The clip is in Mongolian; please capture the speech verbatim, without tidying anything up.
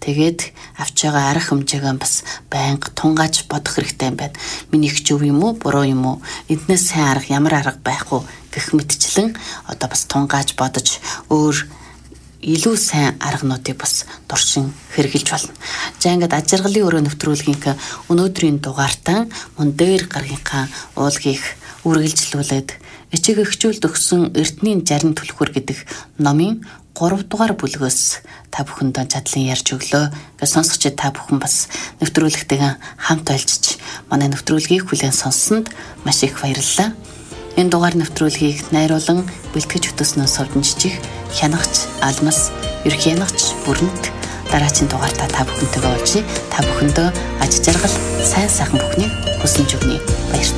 Тэгээд авч байгаа арга хэмжээгээ бас байнга тунгааж бодох хэрэгтэй юм байна. Миний их зөв юм уу, буруу юм уу? Эднээс сайн арга ямар арга байх вэ гэх мэтчлэн одоо бас тунгааж бодож өөр илүү сайн аргануудыг бас дуршин хэрэгжилж болно. За ингээд аж аргалын өрөө нэвтрүүлгийн өнөөдрийн дугаартаа мөн дээр гаргийнхаа уулгийг үргэлжлүүлээд эцэг эхчүүлд өгсөн Эрдэнийн жарин түлхүүр гэдэг номын гурав дугаар бүлгөөс та бүхэндээ задлан ярьж өглөө. Гэж сонсогчид та бүхэн бас нэвтрүүлэгтэйгээ хамт ойлжиж манай нэвтрүүлгийг хүлээн сонссонд маш их баярлалаа. Энэ дугаар нэвтрүүлгийг найруулан бэлтгэж хөтөлснөөс совдонжчих хянагч Алмас, ерхий хянагч Бүрэнт дараагийн дугаартаа та бүхэнтэйгээ уулзъя. Та бүхэндээ аж жаргал, сайн сайхан бүхнийг хүсэж өгье. Баярлалаа.